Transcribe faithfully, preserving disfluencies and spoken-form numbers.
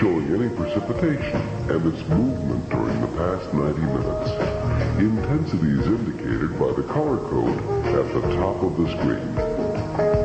showing any precipitation and its movement during the past ninety minutes. Intensity is indicated by the color code at the top of the screen.